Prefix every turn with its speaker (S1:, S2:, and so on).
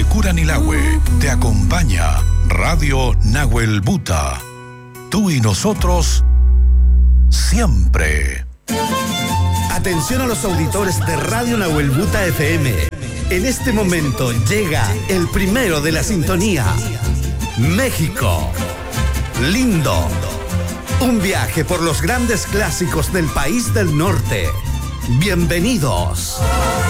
S1: Desde Curanilahue te acompaña Radio Nahuel Buta. Tú y nosotros siempre.
S2: Atención a los auditores de Radio Nahuel Buta FM. En este momento llega el primero de la sintonía. México. Lindo. Un viaje por los grandes clásicos del país del norte. Bienvenidos.